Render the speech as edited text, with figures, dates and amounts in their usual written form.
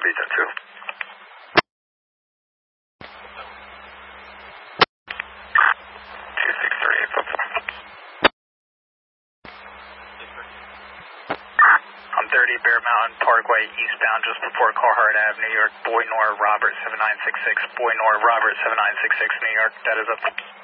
Beach at 2. 30 Bear Mountain Parkway eastbound just before Carhart Ave, New York. Boy Nor Robert 7966. Boy Nor Robert 7966, New York. That is up.